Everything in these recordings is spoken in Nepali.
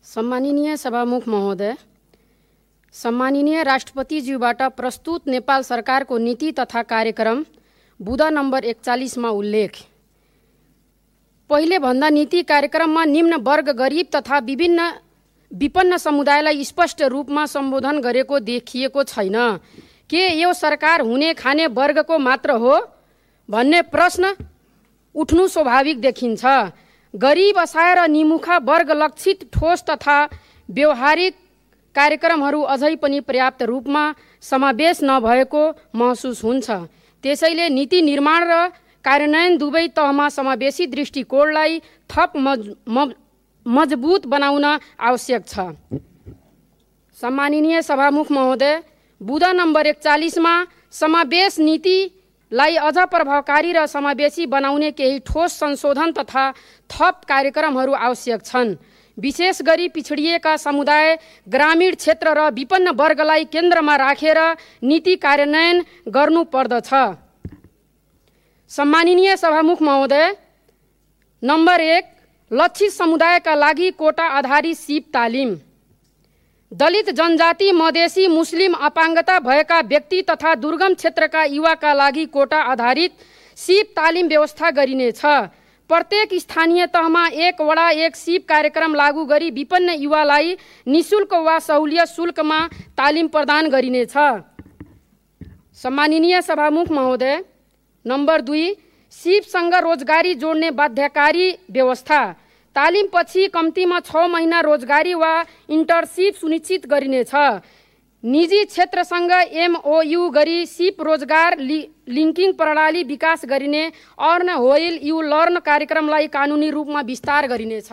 सम्माननीय सभामुख महोदय, सम्माननीय राष्ट्रपतिज्यूबाट प्रस्तुत नेपाल सरकारको नीति तथा कार्यक्रम बुँदा नम्बर 41 मा उल्लेख। पहिले भन्दा नीति कार्यक्रममा निम्न वर्ग, गरिब तथा विपन्न समुदायलाई स्पष्ट रूपमा सम्बोधन गरेको देखिएको छैन। के यो सरकार हुने खाने वर्गको मात्र हो भन्ने प्रश्न उठ्नु स्वाभाविक देखिन्छ। गरिब, असहाय र निमुखा वर्ग लक्षित ठोस तथा व्यवहारिक कार्यक्रमहरू अझै पनि पर्याप्त रूपमा समावेश नभएको महसुस हुन्छ। त्यसैले नीति निर्माण र कार्यान्वयन दुवै तहमा समावेशी दृष्टिकोणलाई थप मजबुत बनाउन आवश्यक छ। सम्माननीय सभामुख महोदय, बुँदा नम्बर 41 मा समावेश नीतिलाई अझ प्रभावकारी र समावेशी बनाउने केही ठोस संशोधन तथा थप कार्यक्रमहरू आवश्यक छन्। विशेष गरी पिछडिएका समुदाय, ग्रामीण क्षेत्र र विपन्न वर्गलाई केन्द्रमा राखेर नीति कार्यान्वयन गर्नुपर्दछ। सम्माननीय सभामुख महोदय, नम्बर 1, लक्षित समुदायका लागि कोटा आधारित सिप तालिम। दलित, जनजाति, मधेसी, मुस्लिम, अपाङ्गता भएका व्यक्ति तथा दुर्गम क्षेत्रका युवाका लागि कोटा आधारित सिप तालिम व्यवस्था गरिनेछ। प्रत्येक स्थानीय तहमा 1 वडा 1 सिप कार्यक्रम लागू गरी विपन्न युवालाई निःशुल्क वा सहुलियत शुल्कमा तालिम प्रदान गरिनेछ। सम्माननीय सभामुख महोदय, नम्बर 2, सिपसँग रोजगारी जोड्ने बाध्यकारी व्यवस्था। तालिमपछि कम्तीमा 6 महिना रोजगारी वा इन्टर्नसिप सुनिश्चित गरिनेछ। निजी क्षेत्रसँग MOU गरी सिप रोजगार लिङ्किङ प्रणाली विकास गरिने अर्न व्हाइल यु लर्न कार्यक्रमलाई कानुनी रूपमा विस्तार गरिनेछ।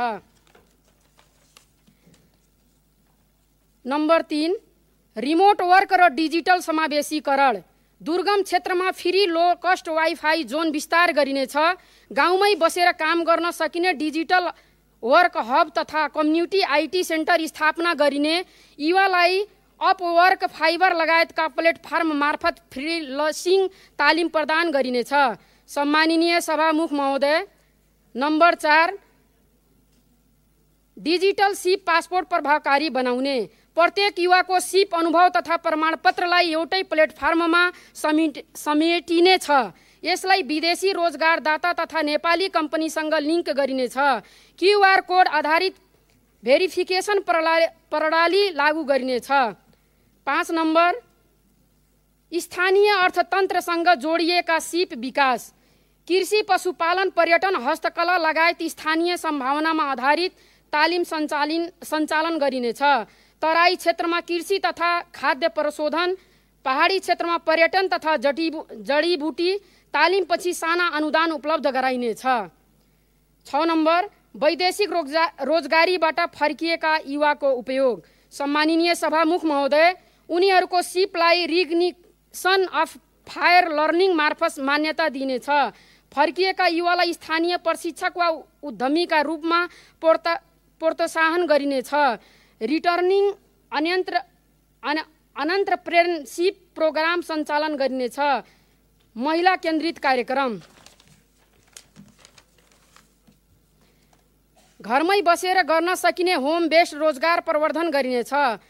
नम्बर 3, रिमोट वर्क र डिजिटल समावेशीकरण। दुर्गम क्षेत्रमा फ्री लो कस्ट वाइफाई जोन विस्तार गरिनेछ। गाउँमै बसेर काम गर्न सकिने डिजिटल वर्क हब तथा कम्युनिटी IT सेन्टर स्थापना गरिने। युवालाई अपवर्क, फाइबर लगायतका प्लेटफर्म मार्फत फ्रीलान्सिङ तालिम प्रदान गरिनेछ। सम्माननीय सभामुख महोदय, नम्बर 4, डिजिटल सिप पासपोर्ट प्रभावकारी बनाउने। प्रत्येक युवाको सिप अनुभव तथा प्रमाणपत्रलाई एउटै प्लेटफर्ममा समेटिनेछ। यसलाई विदेशी रोजगारदाता तथा नेपाली कम्पनीसँग लिङ्क गरिनेछ। QR कोड आधारित भेरिफिकेसन प्रणाली लागू गरिनेछ। 5 नम्बर, स्थानीय अर्थतन्त्रसँग जोडिएका सिप विकास। कृषि, पशुपालन, पर्यटन, हस्तकला लगायत स्थानीय सम्भावनामा आधारित तालिम सञ्चालन गरिनेछ। तराई क्षेत्रमा कृषि तथा खाद्य प्रशोधन, पहाडी क्षेत्रमा पर्यटन तथा जडीबुटी तालिमपछि साना अनुदान उपलब्ध गराइनेछ। 6 नम्बर, वैदेशिक रोजगारीबाट फर्किएका युवाको उपयोग। सम्माननीय सभामुख महोदय, उनीहरूको सिपलाई रिकग्निसन अफ फायर लर्निङ मार्फत मान्यता दिइनेछ। फर्किएका युवालाई स्थानीय प्रशिक्षक वा उद्यमीका रूपमा प्रोत्साहन गरिनेछ। रिटर्निङ अनन्त्रप्रेन्योरशिप प्रोग्राम सञ्चालन गरिनेछ। महिला केन्द्रित कार्यक्रम। घरमै बसेर गर्न सकिने होम बेस्ड रोजगार प्रवर्धन गरिनेछ।